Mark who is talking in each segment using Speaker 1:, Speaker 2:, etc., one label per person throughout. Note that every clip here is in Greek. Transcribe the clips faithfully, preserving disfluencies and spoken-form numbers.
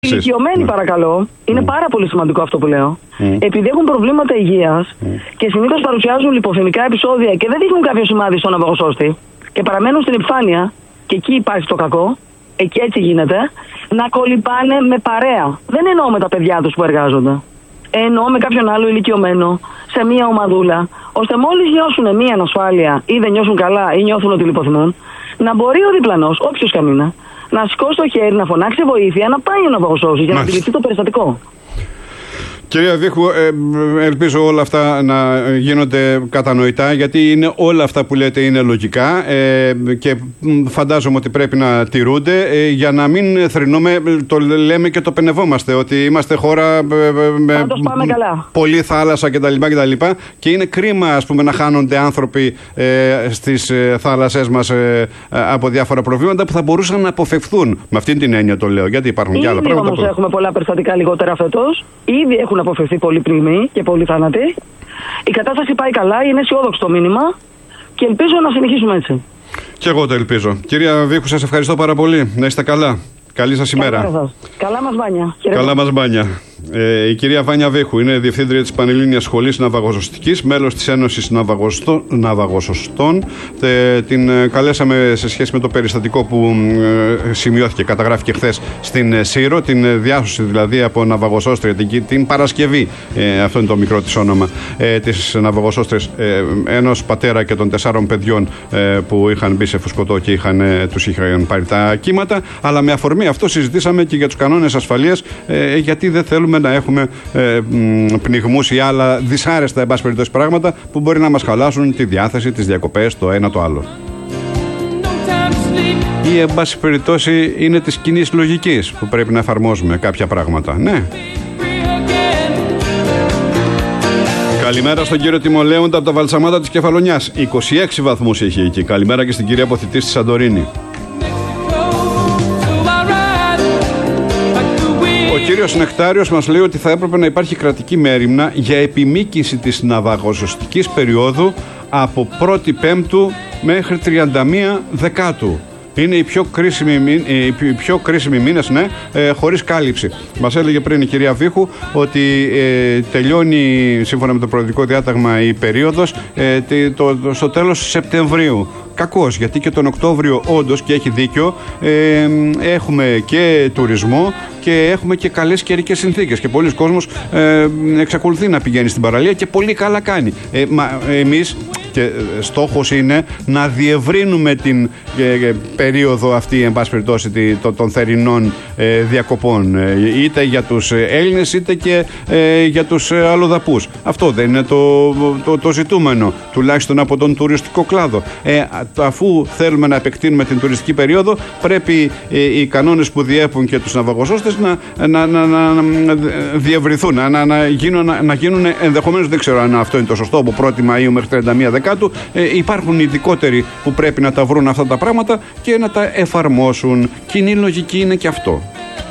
Speaker 1: Οι ηλικιωμένοι, παρακαλώ, είναι mm. πάρα πολύ σημαντικό αυτό που λέω. Mm. Επειδή έχουν προβλήματα υγείας mm. και συνήθως παρουσιάζουν λιποθυμικά επεισόδια και δεν δείχνουν κάποιο σημάδι στον ναυαγοσώστη και παραμένουν στην επιφάνεια, και εκεί υπάρχει το κακό, εκεί έτσι γίνεται, να κολυμπάνε με παρέα. Δεν εννοώ με τα παιδιά τους που εργάζονται. Εννοώ με κάποιον άλλο ηλικιωμένο, σε μία ομαδούλα, ώστε μόλις νιώσουν μία ανασφάλεια ή δεν νιώσουν καλά ή νιώθουν ότι λιποθυμούν, να μπορεί ο διπλανός, όποιος και αν είναι, να σηκώσει το χέρι, να φωνάξει βοήθεια, να πάει να ναυαγοσώσει για να αντιληφθεί το περιστατικό.
Speaker 2: Κυρία Βίχου, ε, ελπίζω όλα αυτά να γίνονται κατανοητά, γιατί είναι όλα αυτά που λέτε είναι λογικά ε, και φαντάζομαι ότι πρέπει να τηρούνται ε, για να μην θρηνούμε, το λέμε και το πενευόμαστε, ότι είμαστε χώρα ε, με πολλή θάλασσα κτλ. κτλ. Και είναι κρίμα, ας πούμε, να χάνονται άνθρωποι ε, στις ε, θάλασσές μας ε, από διάφορα προβλήματα που θα μπορούσαν να αποφευθούν. Με αυτήν την έννοια το λέω, γιατί υπάρχουν
Speaker 1: Ήδη
Speaker 2: και άλλα πράγματα.
Speaker 1: Όμως έχουμε πολλά περιστατικά λιγότερα φέτος. Ήδη έχουν αποφευθεί πολλοί πληγμοί και πολλοί θάνατοι. Η κατάσταση πάει καλά, είναι αισιόδοξο το μήνυμα και ελπίζω να συνεχίσουμε έτσι.
Speaker 2: Και εγώ το ελπίζω. Κυρία Βίχου, σας ευχαριστώ πάρα πολύ. Να είστε καλά. Καλή σας ημέρα.
Speaker 1: Καλά, καλά μας μπάνια.
Speaker 2: Καλά μας μπάνια. Ε, η κυρία Βάνια Βίχου είναι διευθύντρια της Πανελλήνιας Σχολής Ναυαγοσωστικής, μέλος της Ένωσης Ναυαγοσωστών. Ε, την καλέσαμε σε σχέση με το περιστατικό που ε, σημειώθηκε, καταγράφηκε χθες στην Σύρο, την διάσωση δηλαδή από ναυαγοσώστρια την, την Παρασκευή, ε, αυτό είναι το μικρό της όνομα, ε, της ναυαγοσώστρες ε, ενός πατέρα και των τεσσάρων παιδιών ε, που είχαν μπει σε φουσκωτό και είχαν, ε, τους είχαν πάρει τα κύματα. Αλλά με αφορμή αυτό συζητήσαμε και για τους κανόνες ασφαλείας, ε, γιατί δεν θέλουμε να έχουμε ε, πνιγμούς ή άλλα δυσάρεστα, εν πάση περιπτώσει, πράγματα που μπορεί να μας χαλάσουν τη διάθεση, τις διακοπές, το ένα το άλλο. Ή, εν πάση περιπτώσει, είναι της κοινής λογικής που πρέπει να εφαρμόζουμε κάποια πράγματα. Ναι. Καλημέρα στον κύριο Τιμολέοντα από τα Βαλσαμάτα της Κεφαλονιάς. είκοσι έξι βαθμούς έχει εκεί. Καλημέρα και στην κυρία Αποθητή στη Σαντορίνη. Ο κύριος Νεκτάριος μας λέει ότι θα έπρεπε να υπάρχει κρατική μέριμνα για επιμήκυνση της ναυαγοσωστικής περίοδου από πρώτη Πέμπτου μέχρι τριάντα μία Δεκάτου. Είναι οι πιο κρίσιμοι, οι πιο κρίσιμοι μήνες, ναι, ε, χωρίς κάλυψη. Μας έλεγε πριν η κυρία Βίχου ότι ε, τελειώνει σύμφωνα με το προεδρικό διάταγμα η περίοδος ε, το, το, στο τέλος Σεπτεμβρίου. Κακός, γιατί και τον Οκτώβριο όντως, και έχει δίκιο, ε, έχουμε και τουρισμό και έχουμε και καλές καιρικές συνθήκες και πολλοί κόσμος ε, εξακολουθεί να πηγαίνει στην παραλία και πολύ καλά κάνει. Ε, μα, εμείς και στόχος είναι να διευρύνουμε την ε, περίοδο αυτή, εν πάση περιπτώσει, των θερινών ε, διακοπών, ε, είτε για τους Έλληνες είτε και ε, για τους ε, αλλοδαπούς. Αυτό δεν είναι το, το, το ζητούμενο, τουλάχιστον από τον τουριστικό κλάδο. Ε, αφού θέλουμε να επεκτείνουμε την τουριστική περίοδο, πρέπει ε, οι κανόνες που διέπουν και τους ναυαγοσώστες να, να, να, να, να διευρυθούν, να, να, να, γίνουν, να, να γίνουν ενδεχομένως, δεν ξέρω αν αυτό είναι το σωστό, από πρώτη Μαΐου μέχρι τριάντα μία Δεκάτου. Ε, υπάρχουν ειδικότεροι που πρέπει να τα βρουν αυτά τα πράγματα και να τα εφαρμόσουν. Κοινή λογική είναι και αυτό.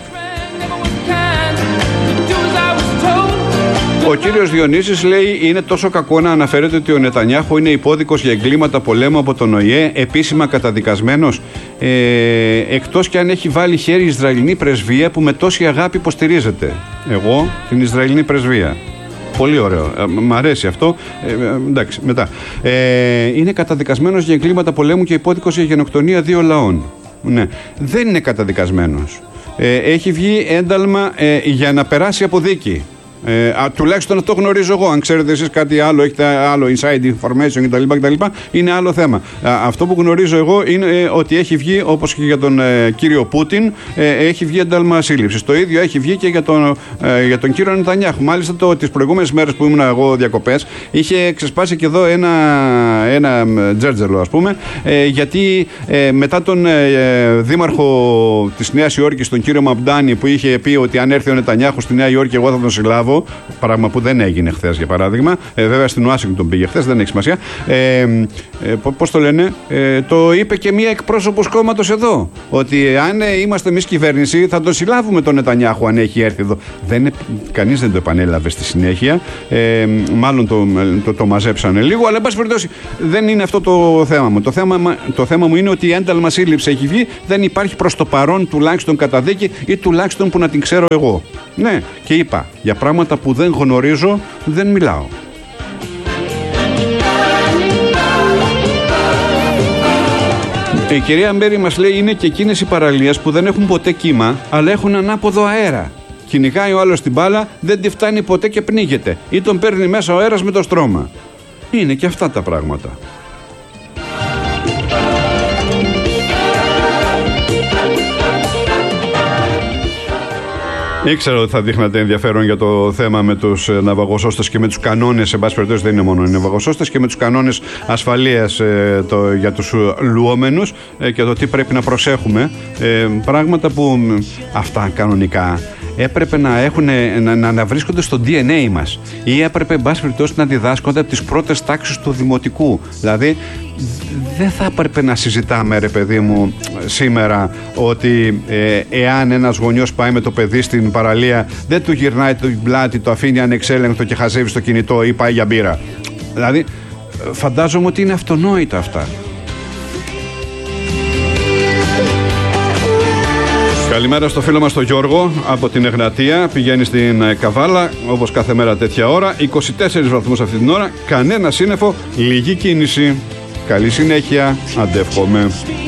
Speaker 2: Ο κύριος Διονύσης λέει: είναι τόσο κακό να αναφέρεται ότι ο Νετανιάχου είναι υπόδικος για εγκλήματα πολέμου από τον Ο Η Ε, επίσημα καταδικασμένος, ε, εκτός και αν έχει βάλει χέρι η Ισραηλινή πρεσβεία που με τόση αγάπη υποστηρίζεται. Εγώ την Ισραηλινή πρεσβεία. Πολύ ωραίο. Ε, μ' αρέσει αυτό. Ε, ε, εντάξει, μετά. Ε, είναι καταδικασμένος για εγκλήματα πολέμου και υπόδικος για γενοκτονία δύο λαών. Ναι. Δεν είναι καταδικασμένος. Ε, έχει βγει ένταλμα ε, για να περάσει από δίκη. Ε, α, τουλάχιστον αυτό γνωρίζω εγώ. Αν ξέρετε εσείς κάτι άλλο, έχετε άλλο inside information κτλ. κτλ είναι άλλο θέμα. Α, αυτό που γνωρίζω εγώ είναι ε, ότι έχει βγει, όπως και για τον ε, κύριο Πούτιν, ε, έχει βγει ένταλμα σύλληψης. Το ίδιο έχει βγει και για τον, ε, για τον κύριο Νετανιάχου. Μάλιστα, το, τις προηγούμενες μέρες που ήμουν εγώ διακοπές, είχε ξεσπάσει και εδώ ένα, ένα τζέρτζελο, ας πούμε, ε, γιατί ε, μετά τον ε, δήμαρχο της Νέας Υόρκης, τον κύριο Μαμπντάνη, που είχε πει ότι αν έρθει ο Νετανιάχου στη Νέα Υόρκη, εγώ θα τον συλλάβω. πιστεύω, πράγμα που δεν έγινε χθες για παράδειγμα. Ε, βέβαια στην Ουάσιγκτον πήγε χθες, δεν έχει σημασία. Ε, ε, Πώς το λένε, ε, το είπε και μία εκπρόσωπος κόμματος εδώ. Ότι αν ε, είμαστε εμείς κυβέρνηση, θα τον συλλάβουμε τον Νετανιάχου αν έχει έρθει εδώ. Δεν, κανείς δεν το επανέλαβε στη συνέχεια. Ε, μάλλον το, το, το μαζέψανε λίγο, αλλά εν πάση περιπτώσει δεν είναι αυτό το θέμα μου. Το θέμα, το θέμα μου είναι ότι η ένταλμα σύλληψη έχει βγει, δεν υπάρχει προς το παρόν τουλάχιστον καταδίκη ή τουλάχιστον που να την ξέρω εγώ. Ναι, και είπα, για πράγματα που δεν γνωρίζω δεν μιλάω. Η κυρία Μέρη μας λέει είναι και εκείνες οι παραλίες που δεν έχουν ποτέ κύμα, αλλά έχουν ανάποδο αέρα. Κυνηγάει ο άλλος την μπάλα, δεν τη φτάνει ποτέ και πνίγεται. Ή τον παίρνει μέσα ο αέρας με το στρώμα. Είναι και αυτά τα πράγματα. Ήξερα ότι θα δείχνατε ενδιαφέρον για το θέμα με τους ναυαγοσώστες και με τους κανόνες, εν πάση περιπτώσει δεν είναι μόνο οι ναυαγοσώστες, και με τους κανόνες ασφαλείας ε, το, για τους λουόμενους ε, και το τι πρέπει να προσέχουμε. Ε, πράγματα που αυτά κανονικά έπρεπε να, έχουν, να, να, να βρίσκονται στο ντι εν έι μας ή έπρεπε, εν πάση περιπτώσει, να διδάσκονται από τις πρώτες τάξεις του δημοτικού. Δηλαδή, δεν θα έπρεπε να συζητάμε, ρε παιδί μου, σήμερα ότι ε, εάν ένας γονιός πάει με το παιδί στην παραλία, δεν του γυρνάει το πλάτη, το αφήνει ανεξέλεγκτο και χαζεύει στο κινητό ή πάει για μπύρα. Δηλαδή, φαντάζομαι ότι είναι αυτονόητα αυτά. Καλημέρα στο φίλο μας τον Γιώργο από την Εγνατία. Πηγαίνει στην Καβάλα όπως κάθε μέρα τέτοια ώρα. είκοσι τέσσερις βαθμούς αυτή την ώρα. Κανένα σύννεφο, λίγη κίνηση. Καλή συνέχεια. Αντεύχομαι.